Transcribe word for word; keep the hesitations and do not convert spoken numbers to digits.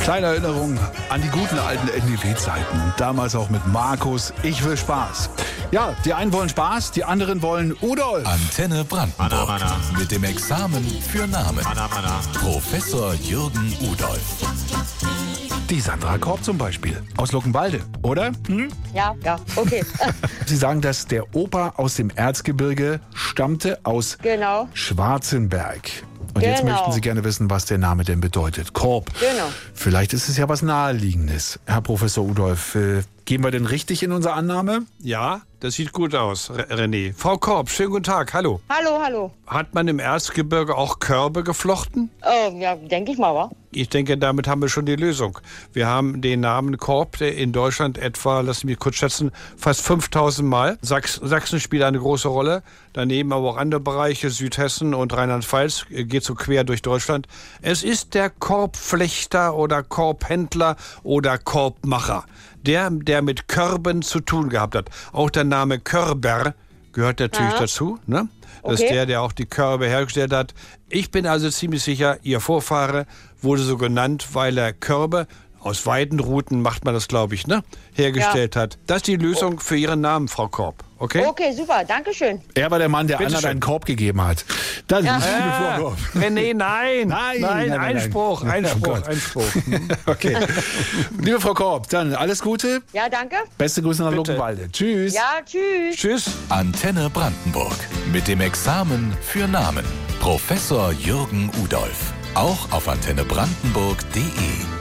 Kleine Erinnerung an die guten alten N D W-Zeiten. Damals auch mit Markus. Ich will Spaß. Ja, die einen wollen Spaß, die anderen wollen Udolf. Antenne Brandenburg. Mana, mana. Mit dem Examen für Namen. Mana, mana. Professor Jürgen Udolf. Die Sandra Korb zum Beispiel. Aus Luckenwalde, oder? Hm? Ja, ja, okay. Sie sagen, dass der Opa aus dem Erzgebirge stammte aus Genau. Schwarzenberg. Und jetzt Genau. möchten Sie gerne wissen, was der Name denn bedeutet. Korb. Genau. Vielleicht ist es ja was Naheliegendes. Herr Professor Udolf, äh, gehen wir denn richtig in unsere Annahme? Ja, das sieht gut aus, R- René. Frau Korb, schönen guten Tag, hallo. Hallo, hallo. Hat man im Erzgebirge auch Körbe geflochten? Oh, ja, denke ich mal, wa? Ich denke, damit haben wir schon die Lösung. Wir haben den Namen Korb, der in Deutschland etwa, lass mich kurz schätzen, fast fünftausend Mal. Sachs- Sachsen spielt eine große Rolle. Daneben aber auch andere Bereiche, Südhessen und Rheinland-Pfalz, äh, geht so quer durch Deutschland. Es ist der Korbflechter oder Korbhändler oder Korbmacher. Der, der mit Körben zu tun gehabt hat. Auch der Name Körber gehört natürlich Ja. dazu, ne? Das ist Okay. der, der auch die Körbe hergestellt hat. Ich bin also ziemlich sicher, Ihr Vorfahre wurde so genannt, weil er Körbe, aus Weidenruten macht man das, glaube ich, ne, hergestellt hat. Das ist die Lösung für Ihren Namen, Frau Korb. Okay? Okay, super, danke schön. Er war der Mann, der Bitte Anna schön. einen Korb gegeben hat. Das Ja. ist ein Ah, Vorwurf. René, nein. Nein, nein, nein, nein. Einspruch, Einspruch, Oh Gott. Einspruch. Okay. Liebe Frau Korb, dann alles Gute. Ja, danke. Beste Grüße nach Bitte. Luckenwalde. Tschüss. Ja, tschüss. Tschüss. Antenne Brandenburg. Mit dem Examen für Namen. Professor Jürgen Udolf. Auch auf antenne brandenburg punkt de.